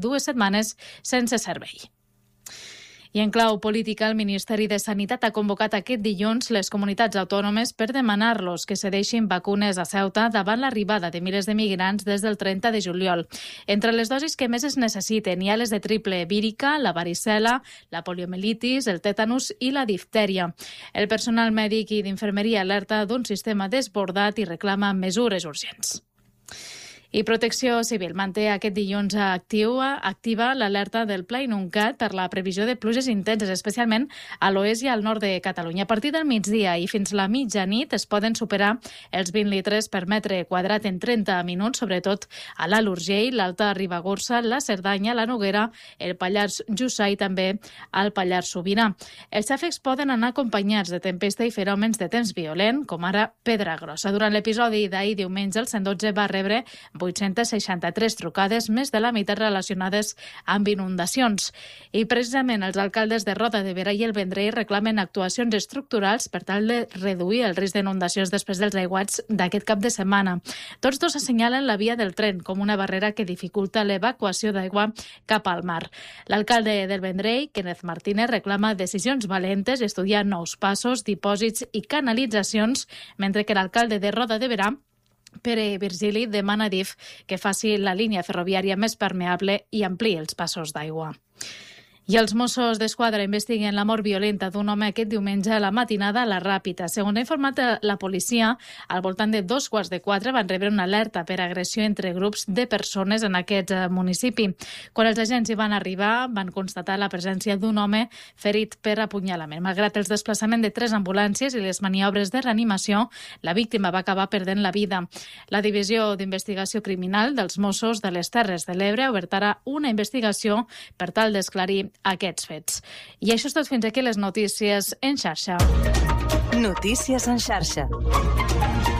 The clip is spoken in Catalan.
2 setmanes sense servei. I en clau política, el Ministeri de Sanitat ha convocat aquest dilluns les comunitats autònomes per demanar-los que cedeixin vacunes a Ceuta davant l'arribada de milers de migrants des del 30 de juliol. Entre les dosis que més es necessiten hi ha les de triple vírica, la varicel·la, la poliomielitis, el tètanus i la diftèria. El personal mèdic i d'infermeria alerta d'un sistema desbordat i reclama mesures urgents. I Protecció Civil manté aquest dilluns activa l'alerta del Pla Inuncat per la previsió de pluges intenses, especialment a l'oest i al nord de Catalunya. A partir del migdia i fins la mitjanit es poden superar els 20 litres per metre quadrat en 30 minuts, sobretot a l'Alt Urgell, l'Alta Ribagorça, la Cerdanya, la Noguera, el Pallars Jussà i també al Pallars Sobirà. Els xàfecs poden anar acompanyats de tempesta i fenòmens de temps violent, com ara pedra grossa. Durant l'episodi d'ahir diumenge, el 112 va rebre 863 trucades, més de la meitat relacionades amb inundacions. I precisament els alcaldes de Roda de Berà i el Vendrell reclamen actuacions estructurals per tal de reduir el risc d'inundacions després dels aiguats d'aquest cap de setmana. Tots dos assenyalen la via del tren com una barrera que dificulta l'evacuació d'aigua cap al mar. L'alcalde del Vendrell, Kenneth Martínez, reclama decisions valentes, estudiar nous passos, dipòsits i canalitzacions, mentre que l'alcalde de Roda de Berà, Pere Virgili, demana a DIF que faci la línia ferroviària més permeable i ampliï els passos d'aigua. I els Mossos d'Esquadra investiguen la mort violenta d'un home aquest diumenge a la matinada a la Ràpita. Segons ha informat la policia, al voltant de 3:45 van rebre una alerta per agressió entre grups de persones en aquest municipi. Quan els agents hi van arribar, van constatar la presència d'un home ferit per apunyalament. Malgrat els desplaçaments de 3 ambulàncies i les maniobres de reanimació, la víctima va acabar perdent la vida. La Divisió d'Investigació Criminal dels Mossos de les Terres de l'Ebre ha obert ara una investigació per tal d'esclarir aquests fets. I això és tot, fins aquí les notícies en xarxa. Notícies en xarxa.